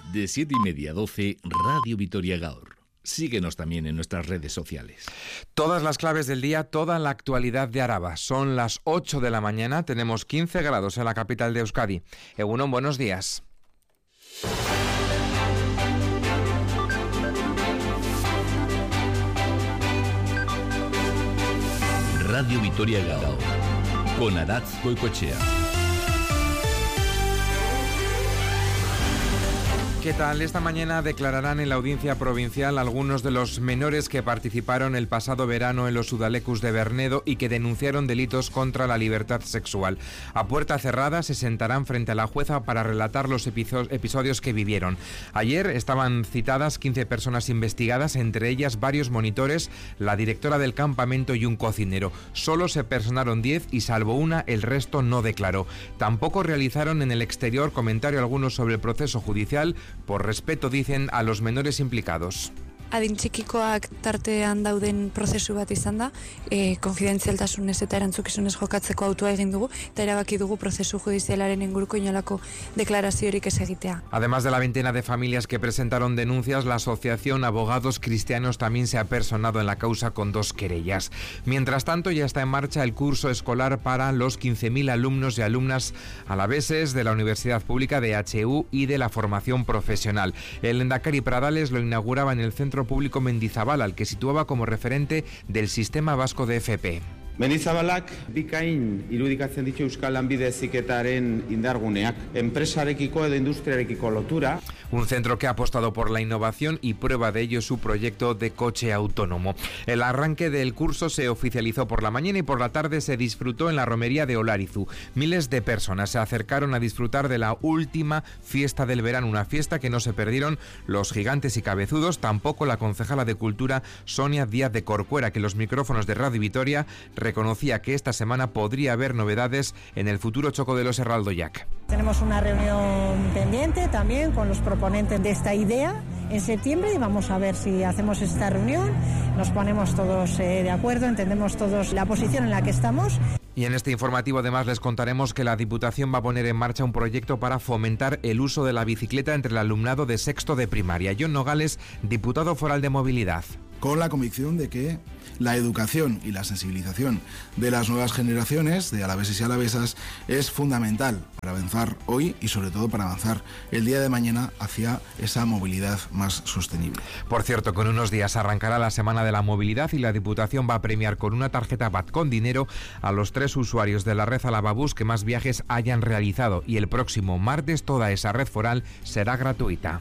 De 7:30 a 12, Radio Vitoria Gaur. Síguenos también en nuestras redes sociales. Todas las claves del día, toda la actualidad de Araba. Son las 8 de la mañana, tenemos 15 grados en la capital de Euskadi. Egunon, buenos días. Radio Vitoria Gaur, con Aratz Goicoechea. ¿Qué tal? Esta mañana declararán en la audiencia provincial algunos de los menores que participaron el pasado verano en los Udalecus de Bernedo y que denunciaron delitos contra la libertad sexual. A puerta cerrada se sentarán frente a la jueza para relatar los episodios que vivieron. Ayer estaban citadas 15 personas investigadas, entre ellas varios monitores, la directora del campamento y un cocinero. Solo se personaron 10 y salvo una, el resto no declaró. Tampoco realizaron en el exterior comentario alguno sobre el proceso judicial, por respeto, dicen, a los menores implicados. Adin txikikoak tartean dauden prozesu bat izan da, konfidentzialtasunez eta erantzukizunez jokatzeko autua egin dugu, eta erabaki dugu prozesu judizialaren inguruko inolako deklaraziorik ez egitea. Además de la veintena de familias que presentaron denuncias, la Asociación Abogados Cristianos también se ha personado en la causa con 2 querellas. Mientras tanto, ya está en marcha el curso escolar para los 15.000 alumnos y alumnas alaveses de la Universidad Pública de HU y de la formación profesional. El Lehendakari Pradales lo inauguraba en el Centro Público Mendizabal, al que situaba como referente del sistema vasco de FP. Mendizabalak bikain irudikatzen ditu Euskal Lanbide Heziketaren indarguneak, enpresarekiko edo industriarekiko lotura. Un centro que ha apostado por la innovación y prueba de ello su proyecto de coche autónomo. El arranque del curso se oficializó por la mañana y por la tarde se disfrutó en la romería de Olarizu. Miles de personas se acercaron a disfrutar de la última fiesta del verano, una fiesta que no se perdieron los gigantes y cabezudos, tampoco la concejala de Cultura Sonia Díaz de Corcuera, que los micrófonos de Radio Vitoria reconocía que esta semana podría haber novedades en el futuro Choco de los Herraldoyac. Tenemos una reunión pendiente también con los proponentes de esta idea en septiembre y vamos a ver si hacemos esta reunión, nos ponemos todos de acuerdo, entendemos todos la posición en la que estamos. Y en este informativo además les contaremos que la Diputación va a poner en marcha un proyecto para fomentar el uso de la bicicleta entre el alumnado de sexto de primaria. John Nogales, diputado foral de Movilidad. Con la convicción de que la educación y la sensibilización de las nuevas generaciones de alaveses y alavesas es fundamental para avanzar hoy y sobre todo para avanzar el día de mañana hacia esa movilidad más sostenible. Por cierto, con unos días arrancará la Semana de la Movilidad y la Diputación va a premiar con una tarjeta BAT con dinero a los 3 usuarios de la red Alababús que más viajes hayan realizado, y el próximo martes toda esa red foral será gratuita.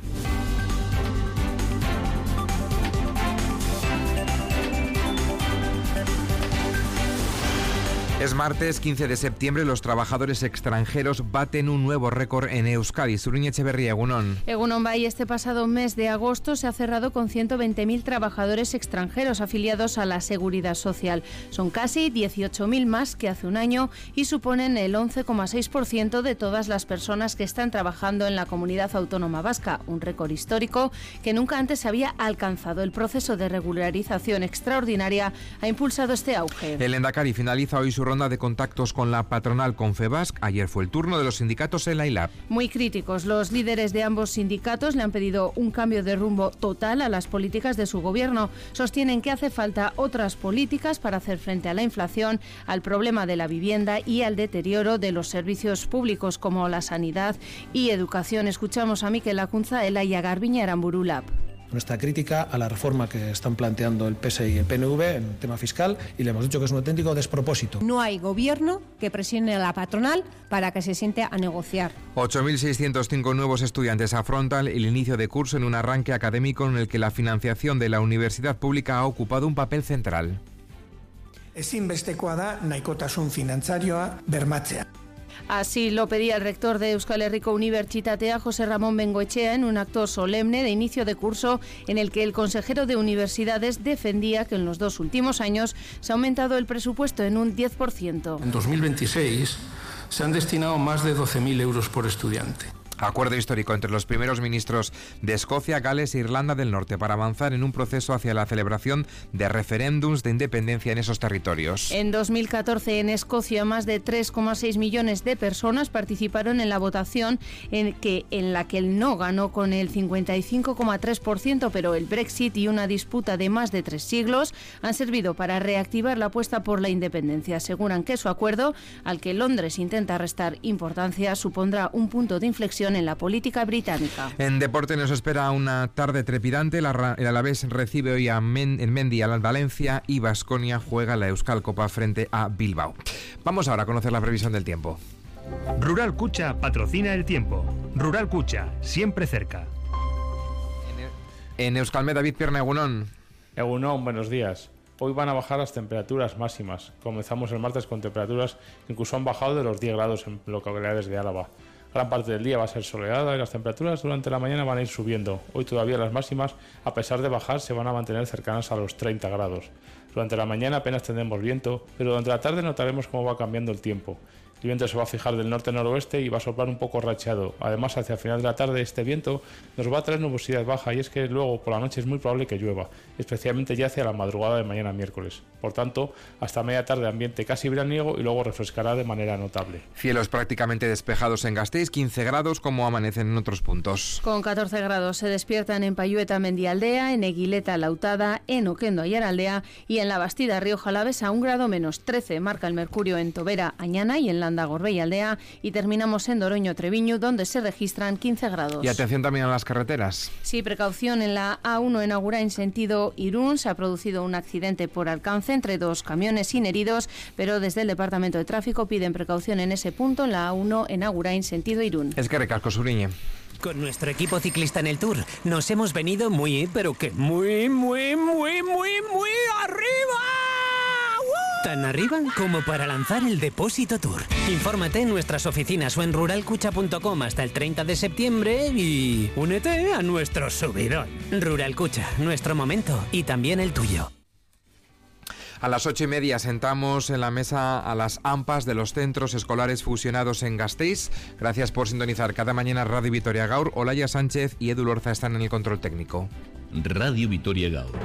Es martes 15 de septiembre, los trabajadores extranjeros baten un nuevo récord en Euskadi. Suruñ Echeverría, egunon. Egunon Bay, este pasado mes de agosto se ha cerrado con 120.000 trabajadores extranjeros afiliados a la Seguridad Social. Son casi 18.000 más que hace un año y suponen el 11,6% de todas las personas que están trabajando en la Comunidad Autónoma Vasca, un récord histórico que nunca antes se había alcanzado. El proceso de regularización extraordinaria ha impulsado este auge. El Lehendakari finaliza hoy su ronda de contactos con la patronal Confebask. Ayer fue el turno de los sindicatos en la ILAB. Muy críticos, los líderes de ambos sindicatos le han pedido un cambio de rumbo total a las políticas de su gobierno. Sostienen que hace falta otras políticas para hacer frente a la inflación, al problema de la vivienda y al deterioro de los servicios públicos como la sanidad y educación. Escuchamos a Mikel Lacunza, Elaia Garbiña, Aramburu Lab. Nuestra crítica a la reforma que están planteando el PS y el PNV en el tema fiscal, y le hemos dicho que es un auténtico despropósito. No hay gobierno que presione a la patronal para que se siente a negociar. 8.605 nuevos estudiantes afrontan el inicio de curso en un arranque académico en el que la financiación de la universidad pública ha ocupado un papel central. Ezinbestekoa da nahikotasun finantzarioa bermatzea. Así lo pedía el rector de Euskal Herriko Unibertsitatea, José Ramón Bengoechea, en un acto solemne de inicio de curso en el que el consejero de Universidades defendía que en los 2 últimos años se ha aumentado el presupuesto en un 10%. En 2026 se han destinado más de 12.000 euros por estudiante. Acuerdo histórico entre los primeros ministros de Escocia, Gales e Irlanda del Norte para avanzar en un proceso hacia la celebración de referéndums de independencia en esos territorios. En 2014 en Escocia más de 3,6 millones de personas participaron en la votación en la que el no ganó con el 55,3%, pero el Brexit y una disputa de más de 3 siglos han servido para reactivar la apuesta por la independencia. Aseguran que su acuerdo, al que Londres intenta restar importancia, supondrá un punto de inflexión en la política británica. En deporte nos espera una tarde trepidante. El Alavés recibe hoy en Mendy al Valencia y Baskonia juega la Euskal Copa frente a Bilbao. Vamos ahora a conocer la previsión del tiempo. Rural Cucha patrocina el tiempo. Rural Cucha, siempre cerca. En Euskalmet, David Pierna, Egunon. Egunon, buenos días. Hoy van a bajar las temperaturas máximas. Comenzamos el martes con temperaturas que incluso han bajado de los 10 grados en localidades de Álava. Gran parte del día va a ser soleada y las temperaturas durante la mañana van a ir subiendo. Hoy todavía las máximas, a pesar de bajar, se van a mantener cercanas a los 30 grados. Durante la mañana apenas tendremos viento, pero durante la tarde notaremos cómo va cambiando el tiempo. El viento se va a fijar del norte-noroeste y va a soplar un poco racheado. Además, hacia el final de la tarde este viento nos va a traer nubosidad baja y es que luego por la noche es muy probable que llueva, especialmente ya hacia la madrugada de mañana miércoles. Por tanto, hasta media tarde ambiente casi veraniego y luego refrescará de manera notable. Cielos prácticamente despejados en Gasteiz, 15 grados como amanecen en otros puntos. Con 14 grados se despiertan en Payueta, Mendialdea, en Eguileta, Lautada, en Oquendo, Ayaraldea y en La Bastida, Rioja Alavesa, 1 grado menos. 13 marca el mercurio en Tobera, Añana y en Landa, Gorbea y Aldea, y terminamos en Doroño, Treviño, donde se registran 15 grados. Y atención también a las carreteras. Sí, precaución en la A1 en Agurain sentido Irún. Se ha producido un accidente por alcance entre 2 camiones sin heridos, pero desde el Departamento de Tráfico piden precaución en ese punto, en la A1 en Agurain sentido Irún. Es que recasco, Suriñe. Con nuestro equipo ciclista en el Tour nos hemos venido muy, pero que muy arriba. Tan arriba como para lanzar el Depósito Tour. Infórmate en nuestras oficinas o en ruralcucha.com hasta el 30 de septiembre y únete a nuestro subidón. Rural Cucha, nuestro momento y también el tuyo. A las 8:30 sentamos en la mesa a las AMPAs de los centros escolares fusionados en Gasteiz. Gracias por sintonizar cada mañana Radio Vitoria Gaur. Olaya Sánchez y Edu Lorza están en el control técnico. Radio Vitoria Gaur.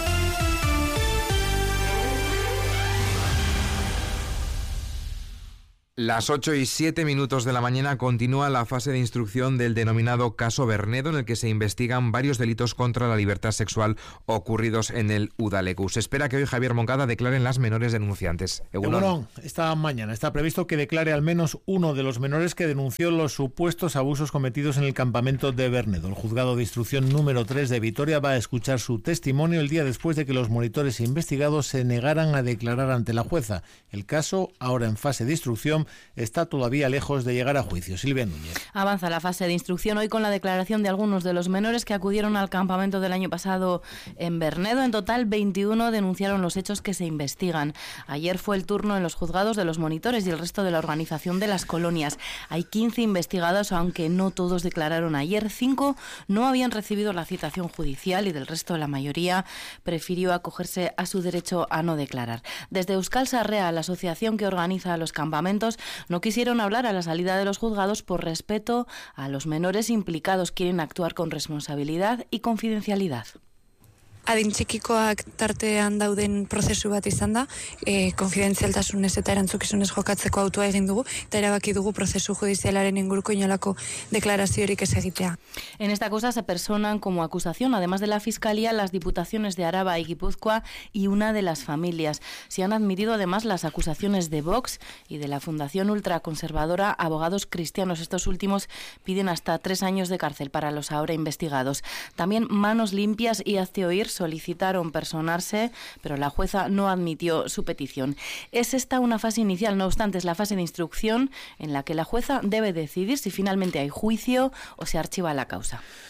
Las 8:07 de la mañana continúa la fase de instrucción del denominado caso Bernedo, en el que se investigan varios delitos contra la libertad sexual ocurridos en el Udaleku. Se espera que hoy Javier Moncada declare en las menores denunciantes. Egunon, esta mañana está previsto que declare al menos uno de los menores que denunció los supuestos abusos cometidos en el campamento de Bernedo. El juzgado de instrucción número 3 de Vitoria va a escuchar su testimonio el día después de que los monitores investigados se negaran a declarar ante la jueza. El caso, ahora en fase de instrucción, está todavía lejos de llegar a juicio. Silvia Núñez. Avanza la fase de instrucción hoy con la declaración de algunos de los menores que acudieron al campamento del año pasado en Bernedo. En total, 21 denunciaron los hechos que se investigan. Ayer fue el turno en los juzgados de los monitores y el resto de la organización de las colonias. Hay 15 investigados, aunque no todos declararon ayer. 5 no habían recibido la citación judicial y del resto la mayoría prefirió acogerse a su derecho a no declarar. Desde Euskal Sarrea, la asociación que organiza los campamentos, no quisieron hablar a la salida de los juzgados por respeto a los menores implicados. Quieren actuar con responsabilidad y confidencialidad. Adin txikikoak tartean dauden prozesu bat izan da, konfidentzialtasunez eta erantzukizunez jokatzeko autua egin dugu, eta erabaki dugu prozesu judizialaren inguruko inolako deklaraziorik ez egitea. En esta cosa se personan como acusación, además de la Fiscalía, las diputaciones de Araba y Guipúzcoa y una de las familias. Se han admitido además las acusaciones de Vox y de la Fundación Ultraconservadora Abogados Cristianos. Estos últimos piden hasta 3 años de cárcel para los ahora investigados. También Manos Limpias y Hazte Oír solicitaron personarse, pero la jueza no admitió su petición. Es esta una fase inicial, no obstante, es la fase de instrucción en la que la jueza debe decidir si finalmente hay juicio o se archiva la causa.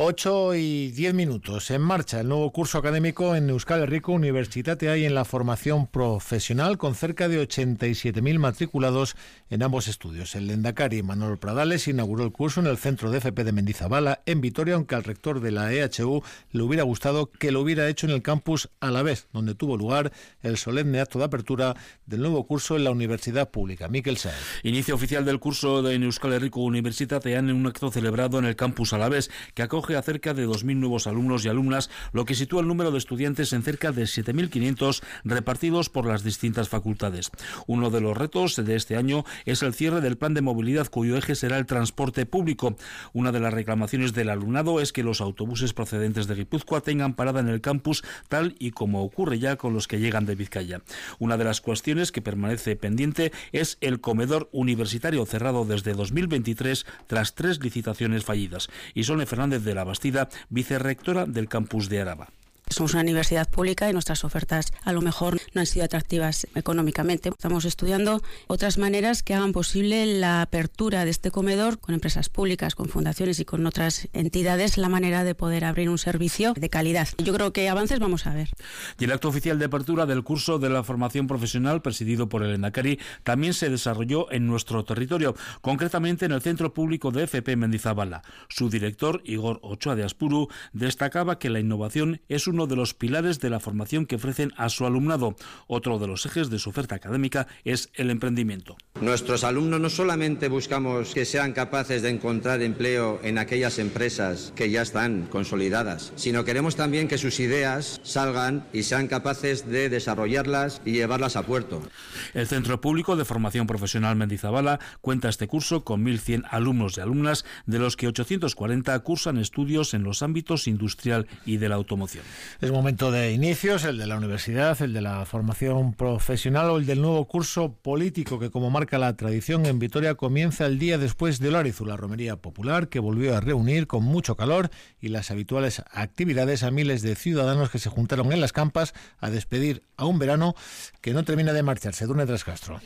8:10. En marcha el nuevo curso académico en Euskal Herriko Unibertsitatea y en la formación profesional, con cerca de 87.000 matriculados en ambos estudios. El lehendakari Manuel Pradales inauguró el curso en el centro de FP de Mendizabala, en Vitoria, aunque al rector de la EHU le hubiera gustado que lo hubiera hecho en el campus Alavés, donde tuvo lugar el solemne acto de apertura del nuevo curso en la Universidad Pública. Miquel Saez. Inicio oficial del curso en Euskal Herriko Unibertsitatea en un acto celebrado en el campus Alavés, que acoge a cerca de 2.000 nuevos alumnos y alumnas, lo que sitúa el número de estudiantes en cerca de 7.500 repartidos por las distintas facultades. Uno de los retos de este año es el cierre del plan de movilidad, cuyo eje será el transporte público. Una de las reclamaciones del alumnado es que los autobuses procedentes de Guipúzcoa tengan parada en el campus, tal y como ocurre ya con los que llegan de Vizcaya. Una de las cuestiones que permanece pendiente es el comedor universitario, cerrado desde 2023 tras 3 licitaciones fallidas. Isone Fernández de la Bastida, vicerrectora del campus de Araba. Somos una universidad pública y nuestras ofertas a lo mejor no han sido atractivas económicamente. Estamos estudiando otras maneras que hagan posible la apertura de este comedor con empresas públicas, con fundaciones y con otras entidades, la manera de poder abrir un servicio de calidad. Yo creo que avances vamos a ver. Y el acto oficial de apertura del curso de la formación profesional, presidido por el lehendakari, también se desarrolló en nuestro territorio, concretamente en el Centro Público de FP Mendizabala. Su director, Igor Ochoa de Aspuru, destacaba que la innovación es uno de los pilares de la formación que ofrecen a su alumnado. Otro de los ejes de su oferta académica es el emprendimiento. Nuestros alumnos no solamente buscamos que sean capaces de encontrar empleo en aquellas empresas que ya están consolidadas, sino queremos también que sus ideas salgan y sean capaces de desarrollarlas y llevarlas a puerto. El Centro Público de Formación Profesional Mendizabala cuenta este curso con 1.100 alumnos y alumnas, de los que 840 cursan estudios en los ámbitos industrial y de la automoción. Es momento de inicios, el de la universidad, el de la formación profesional o el del nuevo curso político, que, como marca la tradición, en Vitoria comienza el día después de Olarizu, la romería popular que volvió a reunir con mucho calor y las habituales actividades a miles de ciudadanos que se juntaron en las campas a despedir a un verano que no termina de marcharse. Durne Trascastro.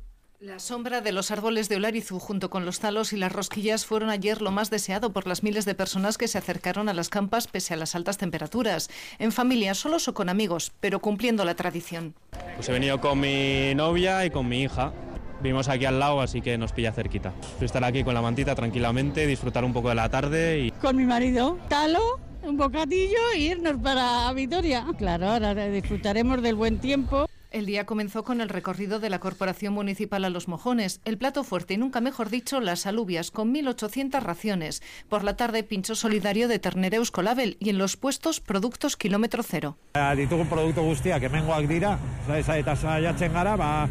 La sombra de los árboles de Olarizu, junto con los talos y las rosquillas, fueron ayer lo más deseado por las miles de personas que se acercaron a las campas pese a las altas temperaturas. En familia, solos o con amigos, pero cumpliendo la tradición. Pues he venido con mi novia y con mi hija. Vivimos aquí al lado, así que nos pilla cerquita. Estar aquí con la mantita tranquilamente, disfrutar un poco de la tarde y... Con mi marido, talo, un bocadillo e irnos para Vitoria. Claro, ahora disfrutaremos del buen tiempo. El día comenzó con el recorrido de la Corporación Municipal a Los Mojones, el plato fuerte y nunca mejor dicho, las alubias, con 1.800 raciones. Por la tarde, pincho solidario de ternera Euskolabel y en los puestos, productos kilómetro cero. Ditugun produktu guztiak hemengoak dira, eta saiatzen gara,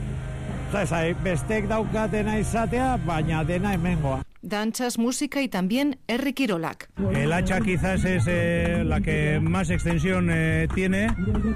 bestek daukatena izatea, baina dena hemengoa. Danzas, música y también Herri Kirolak. El hacha quizás es la que más extensión tiene,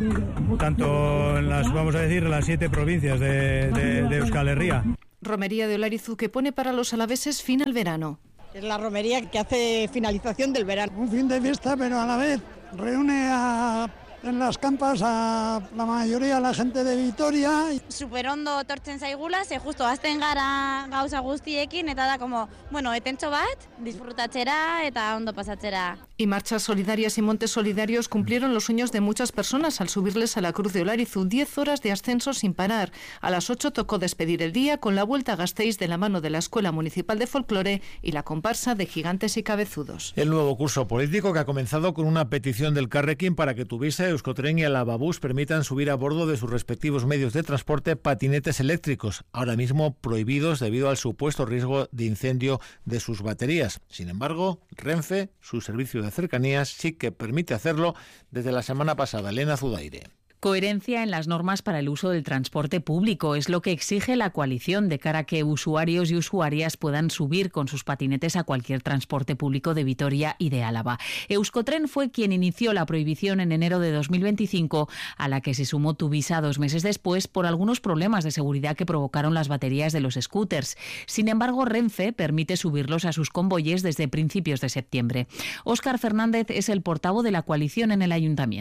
tanto en las, vamos a decir, las 7 provincias de Euskal Herria. Romería de Olarizu que pone para los alaveses fin al verano. Es la romería que hace finalización del verano. Un fin de fiesta, pero a la vez reúne en las campas a la mayoría de la gente de Vitoria. Superondo tortzen zaigula, ze justo azten gara gauza guztiekin, eta da como, bueno, etentxo bat, disfrutatzera eta ondo pasatzera. Y marchas solidarias y montes solidarios cumplieron los sueños de muchas personas al subirles a la Cruz de Olarizu, 10 horas de ascenso sin parar. A las 8 tocó despedir el día con la vuelta a Gasteiz de la mano de la Escuela Municipal de Folclore y la comparsa de Gigantes y Cabezudos. El nuevo curso político, que ha comenzado con una petición del Carrequín para que Tuvisa, Euskotren y Alababús permitan subir a bordo de sus respectivos medios de transporte patinetes eléctricos, ahora mismo prohibidos debido al supuesto riesgo de incendio de sus baterías. Sin embargo, Renfe, su servicio de cercanías, sí que permite hacerlo desde la semana pasada. Elena Zudaire. Coherencia en las normas para el uso del transporte público es lo que exige la coalición de cara a que usuarios y usuarias puedan subir con sus patinetes a cualquier transporte público de Vitoria y de Álava. Euskotren fue quien inició la prohibición en enero de 2025, a la que se sumó Tuvisa 2 meses después por algunos problemas de seguridad que provocaron las baterías de los scooters. Sin embargo, Renfe permite subirlos a sus convoyes desde principios de septiembre. Óscar Fernández es el portavoz de la coalición en el ayuntamiento.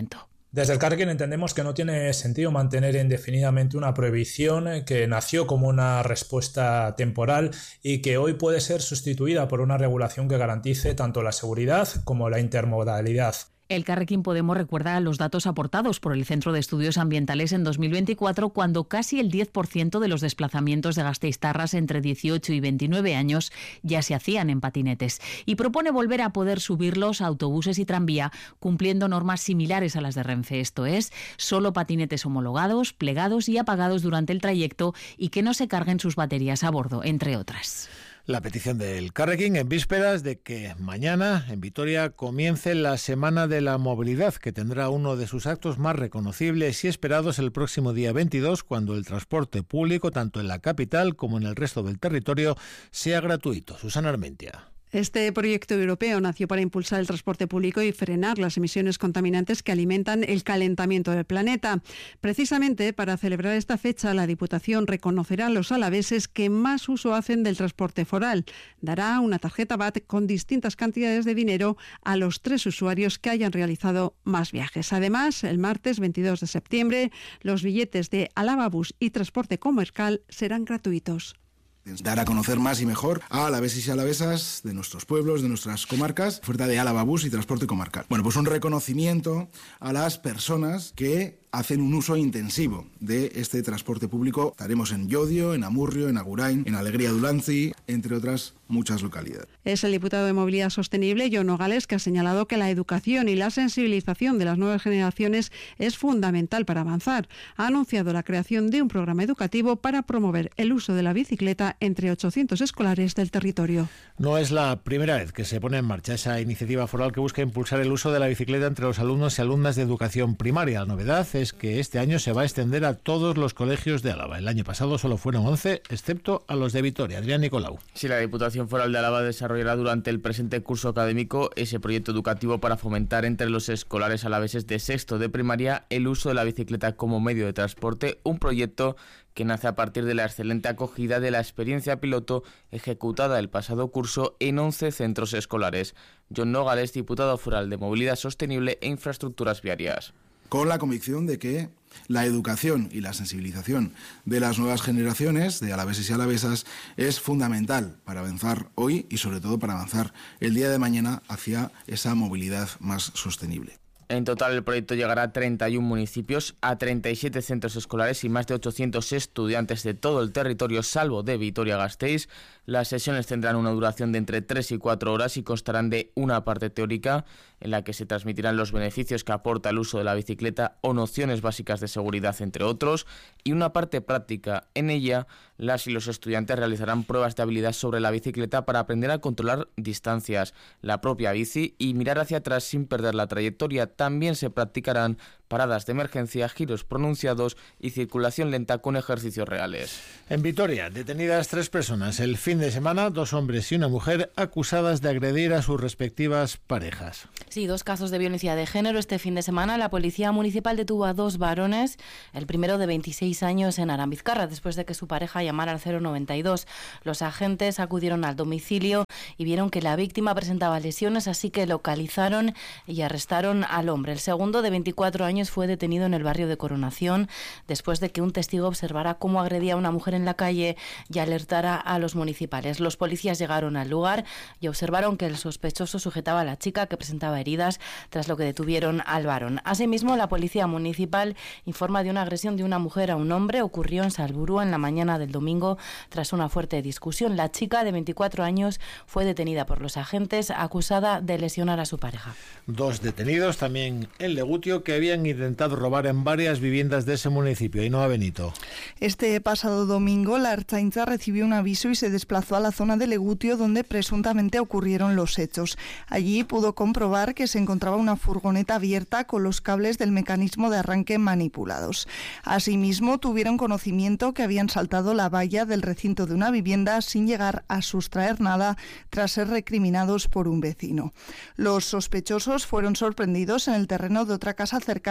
Desde el Carrequín entendemos que no tiene sentido mantener indefinidamente una prohibición que nació como una respuesta temporal y que hoy puede ser sustituida por una regulación que garantice tanto la seguridad como la intermodalidad. El Carrequín Podemos recuerda los datos aportados por el Centro de Estudios Ambientales en 2024, cuando casi el 10% de los desplazamientos de gasteiztarras entre 18 y 29 años ya se hacían en patinetes. Y propone volver a poder subirlos a autobuses y tranvía, cumpliendo normas similares a las de Renfe. Esto es, solo patinetes homologados, plegados y apagados durante el trayecto y que no se carguen sus baterías a bordo, entre otras. La petición del Carrequín en vísperas de que mañana en Vitoria comience la Semana de la Movilidad, que tendrá uno de sus actos más reconocibles y esperados el próximo día 22, cuando el transporte público, tanto en la capital como en el resto del territorio, sea gratuito. Susana Armentia. Este proyecto europeo nació para impulsar el transporte público y frenar las emisiones contaminantes que alimentan el calentamiento del planeta. Precisamente para celebrar esta fecha, la Diputación reconocerá a los alaveses que más uso hacen del transporte foral. Dará una tarjeta VAT con distintas cantidades de dinero a los 3 usuarios que hayan realizado más viajes. Además, el martes 22 de septiembre, los billetes de Álava Bus y transporte comercial serán gratuitos. Dar a conocer más y mejor a alaveses y alavesas de nuestros pueblos, de nuestras comarcas, oferta de Álava Bus y transporte comarcal. Bueno, pues un reconocimiento a las personas que hacen un uso intensivo de este transporte público. Estaremos en Llodio, en Amurrio, en Agurain, en Alegría de Ulanzi, entre otras muchas localidades. Es el diputado de Movilidad Sostenible, Jon Nogales, que ha señalado que la educación y la sensibilización de las nuevas generaciones es fundamental para avanzar. Ha anunciado la creación de un programa educativo para promover el uso de la bicicleta entre 800 escolares del territorio. No es la primera vez que se pone en marcha esa iniciativa foral que busca impulsar el uso de la bicicleta entre los alumnos y alumnas de educación primaria. La novedad es que este año se va a extender a todos los colegios de Álava. El año pasado solo fueron 11, excepto a los de Vitoria. Adrián Nicolau. Sí, la Diputación Foral de Álava desarrollará durante el presente curso académico ese proyecto educativo para fomentar entre los escolares alaveses de sexto de primaria el uso de la bicicleta como medio de transporte, un proyecto que nace a partir de la excelente acogida de la experiencia piloto ejecutada el pasado curso en 11 centros escolares. Jon Nogales, diputado foral de Movilidad Sostenible e Infraestructuras Viarias. Con la convicción de que la educación y la sensibilización de las nuevas generaciones de alaveses y alavesas es fundamental para avanzar hoy y sobre todo para avanzar el día de mañana hacia esa movilidad más sostenible. En total, el proyecto llegará a 31 municipios, a 37 centros escolares y más de 800 estudiantes de todo el territorio, salvo de Vitoria-Gasteiz. Las sesiones tendrán una duración de entre 3 y 4 horas y constarán de una parte teórica, en la que se transmitirán los beneficios que aporta el uso de la bicicleta o nociones básicas de seguridad, entre otros, y una parte práctica. En ella, las y los estudiantes realizarán pruebas de habilidad sobre la bicicleta para aprender a controlar distancias, la propia bici y mirar hacia atrás sin perder la trayectoria. También se practicarán paradas de emergencia, giros pronunciados y circulación lenta con ejercicios reales. En Vitoria, detenidas 3 personas. El fin de semana, 2 hombres y una mujer acusadas de agredir a sus respectivas parejas. Sí, 2 casos de violencia de género. Este fin de semana la Policía Municipal detuvo a 2 varones, el primero de 26 años en Arambizkarra, después de que su pareja llamara al 092. Los agentes acudieron al domicilio y vieron que la víctima presentaba lesiones, así que localizaron y arrestaron al hombre. El segundo, de 24 años, fue detenido en el barrio de Coronación después de que un testigo observara cómo agredía a una mujer en la calle y alertara a los municipales. Los policías llegaron al lugar y observaron que el sospechoso sujetaba a la chica, que presentaba heridas, tras lo que detuvieron al varón. Asimismo, la policía municipal informa de una agresión de una mujer a un hombre. Ocurrió en Salburua en la mañana del domingo tras una fuerte discusión. La chica, de 24 años, fue detenida por los agentes, acusada de lesionar a su pareja. 2 detenidos también en Legutio que habían intentado robar en varias viviendas de ese municipio. Ainhoa Benito. Este pasado domingo, la Ertzaintza recibió un aviso y se desplazó a la zona de Legutio, donde presuntamente ocurrieron los hechos. Allí pudo comprobar que se encontraba una furgoneta abierta con los cables del mecanismo de arranque manipulados. Asimismo, tuvieron conocimiento que habían saltado la valla del recinto de una vivienda sin llegar a sustraer nada, tras ser recriminados por un vecino. Los sospechosos fueron sorprendidos en el terreno de otra casa cercana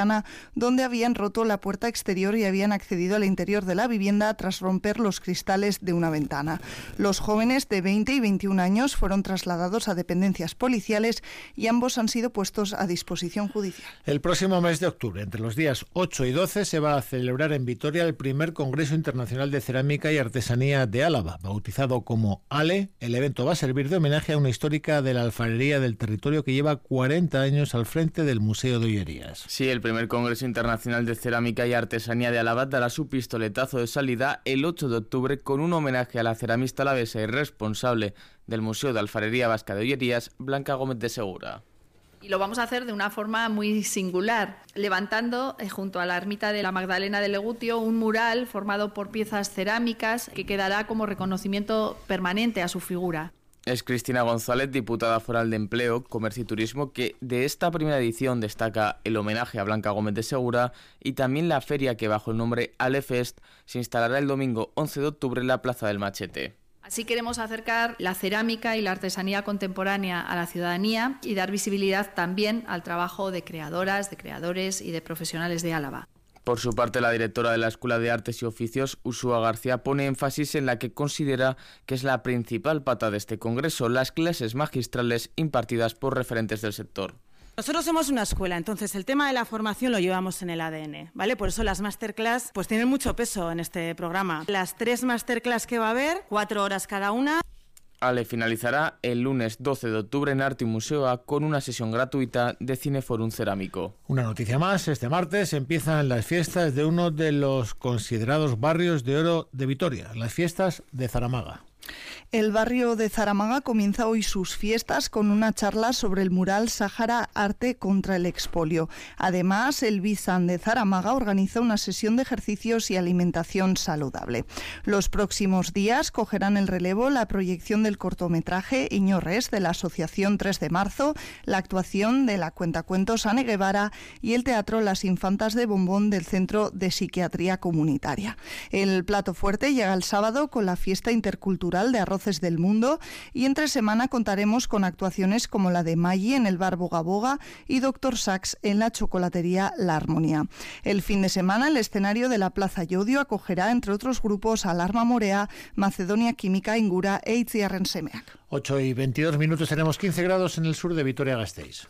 ventana donde habían roto la puerta exterior y habían accedido al interior de la vivienda tras romper los cristales de una ventana. Los jóvenes de 20 y 21 años fueron trasladados a dependencias policiales y ambos han sido puestos a disposición judicial. El próximo mes de octubre, entre los días 8 y 12, se va a celebrar en Vitoria el primer Congreso Internacional de Cerámica y Artesanía de Álava. Bautizado como ALE, el evento va a servir de homenaje a una histórica de la alfarería del territorio que lleva 40 años al frente del Museo de Ollerías. Sí, el primer Congreso Internacional de Cerámica y Artesanía de Álava dará su pistoletazo de salida el 8 de octubre con un homenaje a la ceramista alavesa y responsable del Museo de Alfarería Vasca de Ollerías, Blanca Gómez de Segura. Y lo vamos a hacer de una forma muy singular, levantando junto a la ermita de la Magdalena de Legutio un mural formado por piezas cerámicas que quedará como reconocimiento permanente a su figura. Es Cristina González, diputada foral de Empleo, Comercio y Turismo, que de esta primera edición destaca el homenaje a Blanca Gómez de Segura y también la feria que bajo el nombre Alefest se instalará el domingo 11 de octubre en la Plaza del Machete. Así queremos acercar la cerámica y la artesanía contemporánea a la ciudadanía y dar visibilidad también al trabajo de creadoras, de creadores y de profesionales de Álava. Por su parte, la directora de la Escuela de Artes y Oficios, Ursúa García, pone énfasis en la que considera que es la principal pata de este congreso, las clases magistrales impartidas por referentes del sector. Nosotros somos una escuela, entonces el tema de la formación lo llevamos en el ADN, ¿vale? Por eso las masterclass pues tienen mucho peso en este programa. Las 3 masterclass que va a haber, 4 horas cada una. ALE finalizará el lunes 12 de octubre en Arte y Museo A con una sesión gratuita de Cineforum Cerámico. Una noticia más, este martes empiezan las fiestas de uno de los considerados barrios de oro de Vitoria, las fiestas de Zaramaga. El barrio de Zaramaga comienza hoy sus fiestas con una charla sobre el mural Sáhara Arte contra el expolio. Además, el Bizan de Zaramaga organiza una sesión de ejercicios y alimentación saludable. Los próximos días cogerán el relevo la proyección del cortometraje Iñorres de la Asociación 3 de Marzo, la actuación de la cuentacuentos Ane Guevara y el teatro Las Infantas de Bombón del Centro de Psiquiatría Comunitaria. El plato fuerte llega el sábado con la fiesta intercultural de Arroces del Mundo y entre semana contaremos con actuaciones como la de Maggi en el bar Boga Boga y Dr. Sachs en la chocolatería La Armonía. El fin de semana el escenario de la Plaza Llodio acogerá entre otros grupos Alarma Morea, Macedonia Química, Ingura e Itziarren Semeak. 8 y 22 minutos, tenemos 15 grados en el sur de Vitoria-Gasteiz.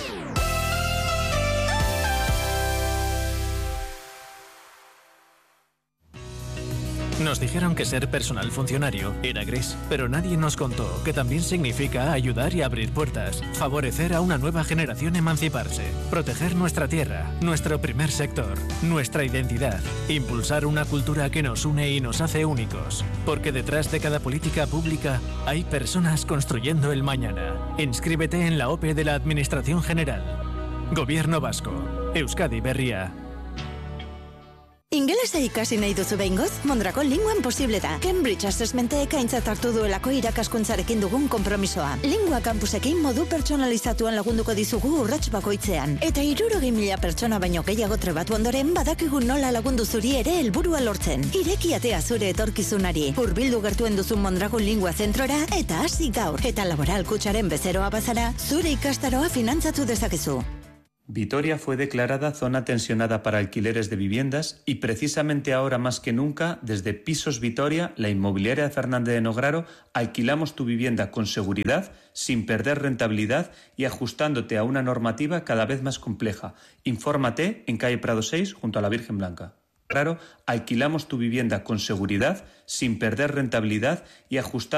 Nos dijeron que ser personal funcionario era gris, pero nadie nos contó que también significa ayudar y abrir puertas, favorecer a una nueva generación emanciparse, proteger nuestra tierra, nuestro primer sector, nuestra identidad, impulsar una cultura que nos une y nos hace únicos, porque detrás de cada política pública hay personas construyendo el mañana. Inscríbete en la OPE de la Administración General. Gobierno Vasco. Euskadi Berria. Ingelesa ikasi nahi duzu behingoz? Mondragon Linguan posible da. Cambridge Assessmentek aintzat hartu duelako irakaskuntzarekin dugun konpromisoa. Lingua campusekin modu pertsonalizatuan lagunduko dizugu urrats bakoitzean. Eta 60.000 pertsona baino gehiago trebatu ondoren badakigu nola lagundu zuri ere helburua lortzen. Ireki atea zure etorkizunari. Hurbildu gertuen duzun Mondragon Lingua zentrora eta hasi gaur. Eta laboral kutxaren bezeroa bazara, zure ikastaroa finantzatu dezakezu. Vitoria fue declarada zona tensionada para alquileres de viviendas y precisamente ahora más que nunca, desde Pisos Vitoria, la inmobiliaria de Fernández de Nograro, alquilamos tu vivienda con seguridad, sin perder rentabilidad y ajustándote a una normativa cada vez más compleja. Infórmate en calle Prado 6 junto a la Virgen Blanca. Nograro, alquilamos tu vivienda con seguridad, sin perder rentabilidad y ajustándote